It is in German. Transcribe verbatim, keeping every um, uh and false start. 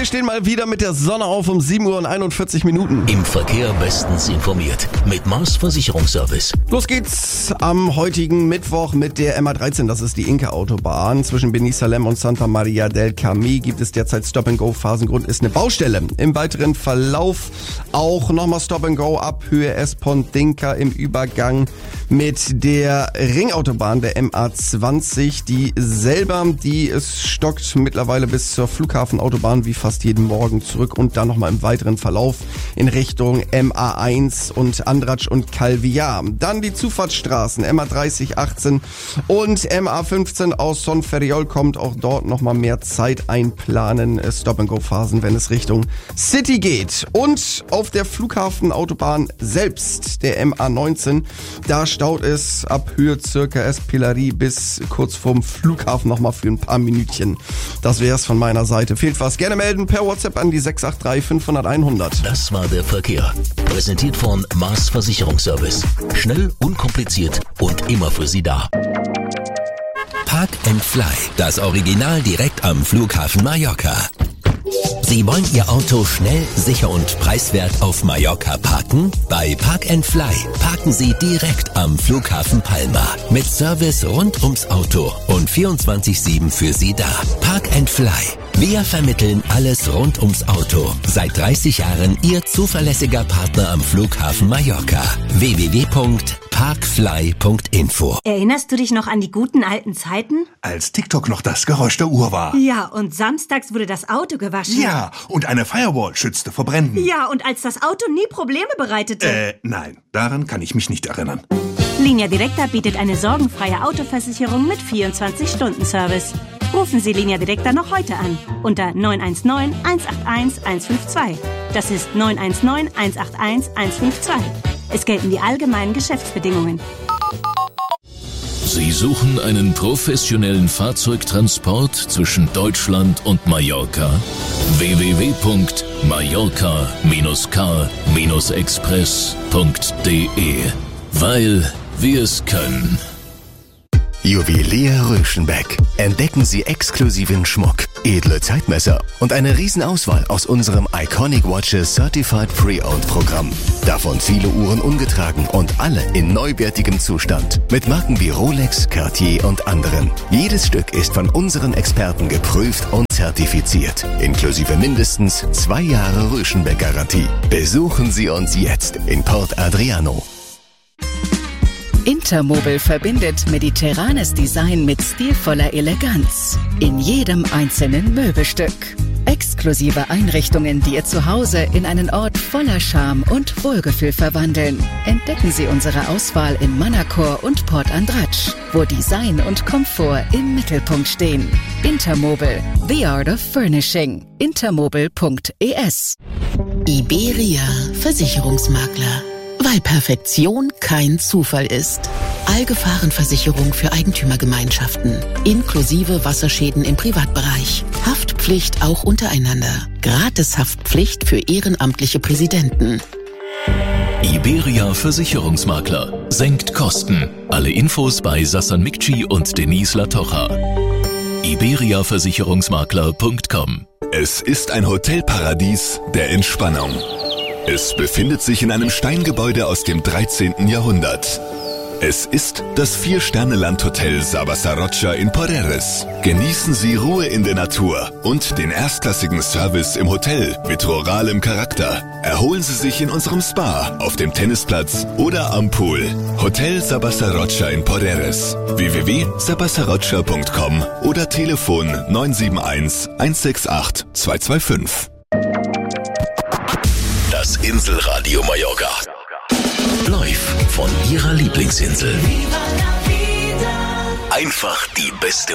wir stehen mal wieder mit der Sonne auf um sieben Uhr und einundvierzig Minuten. Im Verkehr bestens informiert mit Mars Versicherungsservice. Los geht's am heutigen Mittwoch mit der M A dreizehn, das ist die Inka-Autobahn. Zwischen Beni Salem und Santa Maria del Carmen gibt es derzeit Stop-and-Go. Phasengrund ist eine Baustelle. Im weiteren Verlauf auch nochmal Stop-and-Go ab Höhe Espondinka im Übergang mit der Ringautobahn der M A zwanzig. Die selber, die es stockt mittlerweile bis zur Flughafenautobahn wie fast jeden Morgen zurück und dann nochmal im weiteren Verlauf in Richtung M A eins und Andratsch und Calvillar. Dann die Zufahrtsstraßen M A dreißig, achtzehn und M A fünfzehn aus Son Ferriol kommt auch dort nochmal mehr Zeit einplanen. Stop-and-Go-Phasen, wenn es Richtung City geht. Und auf der Flughafenautobahn selbst, der M A neunzehn, da staut es ab Höhe circa Espilari bis kurz vorm Flughafen nochmal für ein paar Minütchen. Das wär's von meiner Seite. Fehlt was? Gerne melden per WhatsApp an die sechs acht drei fünfhundert einhundert. Das war der Verkehr. Präsentiert von Mars Versicherungsservice. Schnell, unkompliziert und immer für Sie da. Park and Fly, das Original direkt am Flughafen Mallorca. Sie wollen Ihr Auto schnell, sicher und preiswert auf Mallorca parken? Bei Park and Fly parken Sie direkt am Flughafen Palma. Mit Service rund ums Auto und vierundzwanzig sieben für Sie da. Park and Fly. Wir vermitteln alles rund ums Auto. Seit dreißig Jahren Ihr zuverlässiger Partner am Flughafen Mallorca. w w w punkt parkfly punkt info. Erinnerst du dich noch an die guten alten Zeiten? Als TikTok noch das Geräusch der Uhr war. Ja, und samstags wurde das Auto gewaschen. Ja, und eine Firewall schützte vor Bränden. Ja, und als das Auto nie Probleme bereitete. Äh, nein, daran kann ich mich nicht erinnern. Linea Directa bietet eine sorgenfreie Autoversicherung mit vierundzwanzig Stunden Service. Rufen Sie Linea Directa noch heute an unter neun eins neun, eins acht eins, eins fünf zwei. Das ist neun eins neun, eins acht eins, eins fünf zwei. Es gelten die allgemeinen Geschäftsbedingungen. Sie suchen einen professionellen Fahrzeugtransport zwischen Deutschland und Mallorca? w w w punkt mallorca Bindestrich car express punkt de. Weil wir es können. Juwelier Röschenbeck. Entdecken Sie exklusiven Schmuck, edle Zeitmesser und eine Riesenauswahl aus unserem Iconic Watches Certified Pre-Owned Programm. Davon viele Uhren ungetragen und alle in neuwertigem Zustand. Mit Marken wie Rolex, Cartier und anderen. Jedes Stück ist von unseren Experten geprüft und zertifiziert. Inklusive mindestens zwei Jahre Röschenbeck-Garantie. Besuchen Sie uns jetzt in Port Adriano. Intermobil verbindet mediterranes Design mit stilvoller Eleganz. In jedem einzelnen Möbelstück. Exklusive Einrichtungen, die Ihr Zuhause in einen Ort voller Charme und Wohlgefühl verwandeln. Entdecken Sie unsere Auswahl in Manacor und Port Andratsch, wo Design und Komfort im Mittelpunkt stehen. Intermobil, the art of furnishing. intermobil punkt e s. Iberia Versicherungsmakler. Weil Perfektion kein Zufall ist. Allgefahrenversicherung für Eigentümergemeinschaften. Inklusive Wasserschäden im Privatbereich. Haftpflicht auch untereinander. Gratis-Haftpflicht für ehrenamtliche Präsidenten. Iberia Versicherungsmakler. Senkt Kosten. Alle Infos bei Sassan Mikci und Denise Latocha. iberia versicherungsmakler punkt com. Es ist ein Hotelparadies der Entspannung. Es befindet sich in einem Steingebäude aus dem dreizehnten Jahrhundert. Es ist das Vier-Sterne-Landhotel Sabasarrocha in Porreres. Genießen Sie Ruhe in der Natur und den erstklassigen Service im Hotel mit ruralem Charakter. Erholen Sie sich in unserem Spa, auf dem Tennisplatz oder am Pool. Hotel Sabasarrocha in Porreres. w w w punkt sabasarrocha punkt com oder Telefon neun sieben eins, eins sechs acht, zwei zwei fünf. Das Inselradio Mallorca. Live von Ihrer Lieblingsinsel. Einfach die beste